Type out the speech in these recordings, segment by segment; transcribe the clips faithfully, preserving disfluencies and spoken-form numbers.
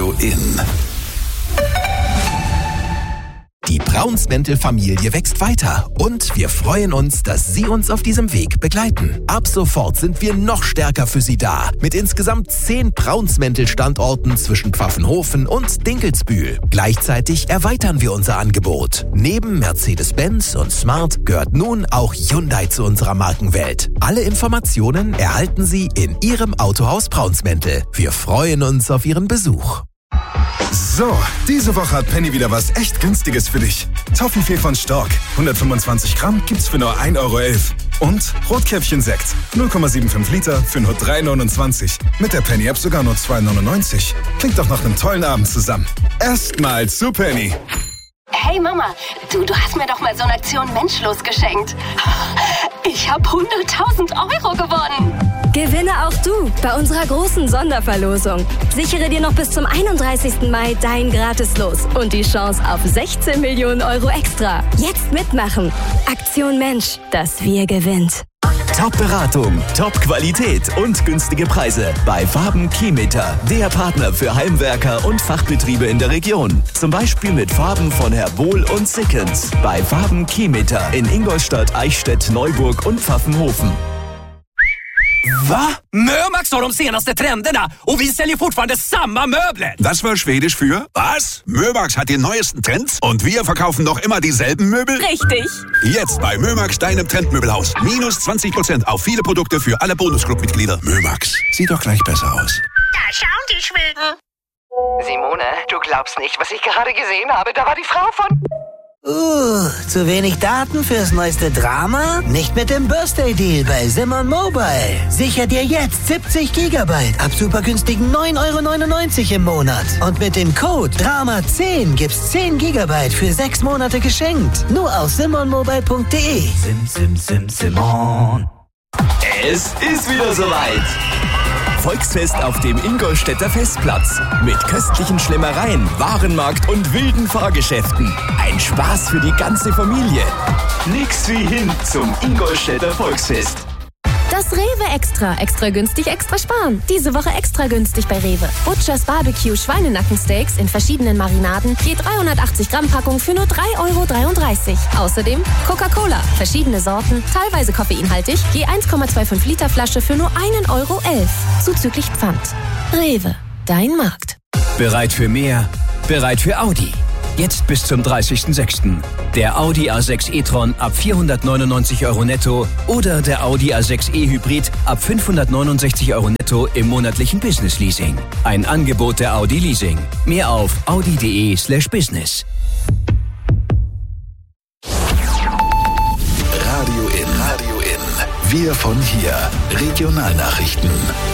Radio In. Die Braunsmäntel-Familie wächst weiter und wir freuen uns, dass Sie uns auf diesem Weg begleiten. Ab sofort sind wir noch stärker für Sie da, mit insgesamt zehn Braunsmäntel-Standorten zwischen Pfaffenhofen und Dinkelsbühl. Gleichzeitig erweitern wir unser Angebot. Neben Mercedes-Benz und Smart gehört nun auch Hyundai zu unserer Markenwelt. Alle Informationen erhalten Sie in Ihrem Autohaus Braunsmäntel. Wir freuen uns auf Ihren Besuch. So, diese Woche hat Penny wieder was echt Günstiges für dich. Toffifee von Stork, hundertfünfundzwanzig Gramm, gibt's für nur ein Euro elf. Und Rotkäppchen-Sekt, null Komma fünfundsiebzig Liter für nur drei neunundzwanzig. Mit der Penny-App sogar nur zwei neunundneunzig. Klingt doch nach einem tollen Abend zusammen. Erstmal zu Penny. Hey Mama, du, du hast mir doch mal so eine Aktion Menschlos geschenkt. Ich habe hunderttausend Euro gewonnen. Gewinne auch du bei unserer großen Sonderverlosung. Sichere dir noch bis zum einunddreißigsten Mai dein Gratislos und die Chance auf sechzehn Millionen Euro extra. Jetzt mitmachen. Aktion Mensch, das Wir gewinnt. Top-Beratung, Top-Qualität und günstige Preise bei Farben Keymeter, der Partner für Heimwerker und Fachbetriebe in der Region. Zum Beispiel mit Farben von Herr Bohl und Sickens bei Farben Keymeter in Ingolstadt, Eichstätt, Neuburg und Pfaffenhofen. Va? Mömax har de senaste trenderna och vi säljer fortfarande samma möbler. Das war Schwedisch für was? Mömax hat die neuesten Trends und wir verkaufen noch immer dieselben Möbel? Richtig. Jetzt bei Mömax, deinem Trendmöbelhaus. Minus zwanzig Prozent auf viele Produkte für alle Bonusclub-Mitglieder. Mömax, sieht doch gleich besser aus. Da schauen die Schweden. Simone, du glaubst nicht, was ich gerade gesehen habe. Da war die Frau von... Uh, zu wenig Daten fürs neueste Drama? Nicht mit dem Birthday Deal bei Simon Mobile. Sicher dir jetzt siebzig Gigabyte ab super günstigen neun Euro neunundneunzig im Monat. Und mit dem Code Drama zehn gibt's zehn Gigabyte für sechs Monate geschenkt. Nur auf simon mobile punkt de. Sim, sim, sim, Simon. Es ist wieder soweit. Volksfest auf dem Ingolstädter Festplatz. Mit köstlichen Schlemmereien, Warenmarkt und wilden Fahrgeschäften. Ein Spaß für die ganze Familie. Nix wie hin zum Ingolstädter Volksfest. Das Rewe Extra. Extra günstig, extra sparen. Diese Woche extra günstig bei Rewe. Butchers Barbecue Schweinenackensteaks in verschiedenen Marinaden. Je dreihundertachtzig Gramm Packung für nur drei Euro dreiunddreißig. Außerdem Coca-Cola. Verschiedene Sorten, teilweise koffeinhaltig. Je eins Komma fünfundzwanzig Liter Flasche für nur ein Euro elf. Zuzüglich Pfand. Rewe. Dein Markt. Bereit für mehr? Bereit für Audi. Jetzt bis zum dreißigsten sechsten Der Audi A sechs e-tron ab vierhundertneunundneunzig Euro netto oder der Audi A sechs e-Hybrid ab fünfhundertneunundsechzig Euro netto im monatlichen Business Leasing. Ein Angebot der Audi Leasing. Mehr auf audi.de slash business. Radio In. Radio In. Wir von hier. Regionalnachrichten.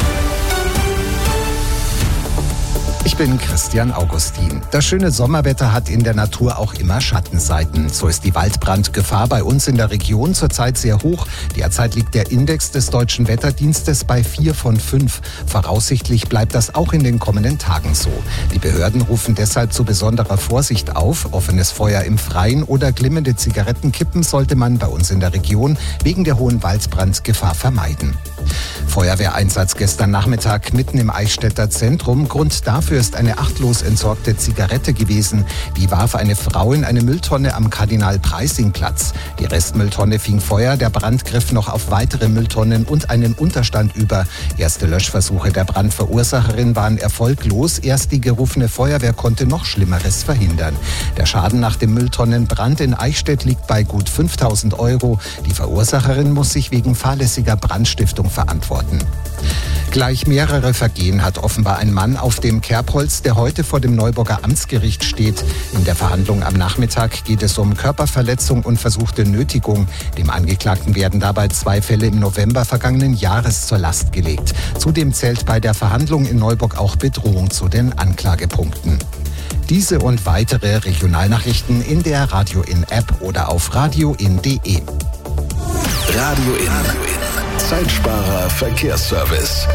Ich bin Christian Augustin. Das schöne Sommerwetter hat in der Natur auch immer Schattenseiten. So ist die Waldbrandgefahr bei uns in der Region zurzeit sehr hoch. Derzeit liegt der Index des Deutschen Wetterdienstes bei vier von fünf. Voraussichtlich bleibt das auch in den kommenden Tagen so. Die Behörden rufen deshalb zu besonderer Vorsicht auf. Offenes Feuer im Freien oder glimmende Zigarettenkippen sollte man bei uns in der Region wegen der hohen Waldbrandgefahr vermeiden. Feuerwehreinsatz gestern Nachmittag mitten im Eichstätter Zentrum. Grund dafür ist eine achtlos entsorgte Zigarette gewesen. Die warf eine Frau in eine Mülltonne am Kardinal-Preising-Platz. Die Restmülltonne fing Feuer, der Brand griff noch auf weitere Mülltonnen und einen Unterstand über. Erste Löschversuche der Brandverursacherin waren erfolglos. Erst die gerufene Feuerwehr konnte noch Schlimmeres verhindern. Der Schaden nach dem Mülltonnenbrand in Eichstätt liegt bei gut fünftausend Euro. Die Verursacherin muss sich wegen fahrlässiger Brandstiftung verantworten. Gleich mehrere Vergehen hat offenbar ein Mann auf dem Kerbholz, der heute vor dem Neuburger Amtsgericht steht. In der Verhandlung am Nachmittag geht es um Körperverletzung und versuchte Nötigung. Dem Angeklagten werden dabei zwei Fälle im November vergangenen Jahres zur Last gelegt. Zudem zählt bei der Verhandlung in Neuburg auch Bedrohung zu den Anklagepunkten. Diese und weitere Regionalnachrichten in der Radio In App oder auf radioin punkt de. Radio In. Zeitsparer Verkehrsservice.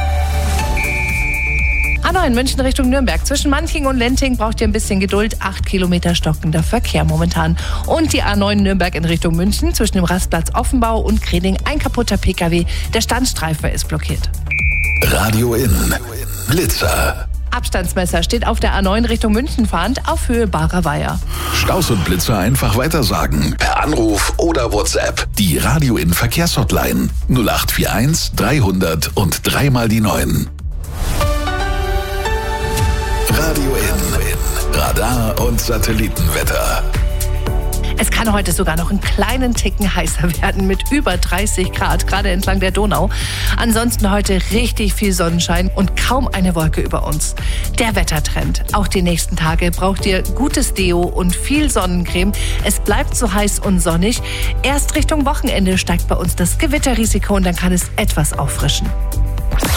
A neun München Richtung Nürnberg. Zwischen Manching und Lenting braucht ihr ein bisschen Geduld. Acht Kilometer stockender Verkehr momentan. Und die A neun Nürnberg in Richtung München. Zwischen dem Rastplatz Offenbau und Kreding ein kaputter Pkw. Der Standstreifen ist blockiert. Radio In. Blitzer. Abstandsmesser steht auf der A neun Richtung München fahrend auf Höhe Barer Weiher. Staus und Blitzer einfach weitersagen. Per Anruf oder WhatsApp. Die Radio in Verkehrshotline null acht vier eins dreihundert und dreimal die neun. Radio in Radar und Satellitenwetter. Es kann heute sogar noch einen kleinen Ticken heißer werden mit über dreißig Grad, gerade entlang der Donau. Ansonsten heute richtig viel Sonnenschein und kaum eine Wolke über uns. Der Wettertrend. Auch die nächsten Tage braucht ihr gutes Deo und viel Sonnencreme. Es bleibt so heiß und sonnig. Erst Richtung Wochenende steigt bei uns das Gewitterrisiko und dann kann es etwas auffrischen.